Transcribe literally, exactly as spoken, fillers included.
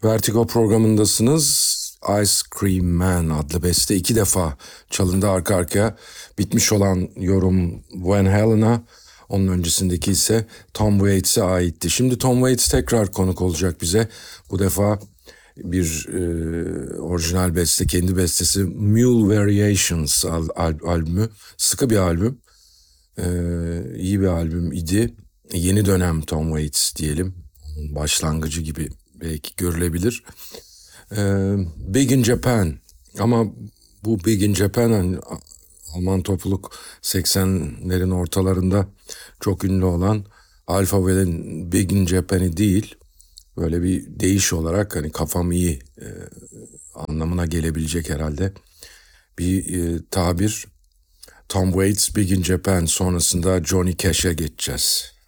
Vertigo programındasınız. Ice Cream Man adlı beste iki defa çalındı arka arkaya. Bitmiş olan yorum Van Halen'a, onun öncesindeki ise Tom Waits'e aitti. Şimdi Tom Waits tekrar konuk olacak bize. Bu defa bir e, orijinal beste, kendi bestesi Mule Variations al, al, albümü. Sıkı bir albüm. E, iyi bir albüm idi. Yeni dönem Tom Waits diyelim. Onun başlangıcı gibi belki görülebilir. Ee, Big in Japan, ama bu Big in Japan, hani Alman topluluk seksenlerin ortalarında çok ünlü olan Alphabe'nin Big in Japan'i değil, böyle bir değiş olarak hani kafam iyi e, anlamına gelebilecek herhalde bir e, tabir. Tom Waits Big in Japan sonrasında Johnny Cash'e geçeceğiz.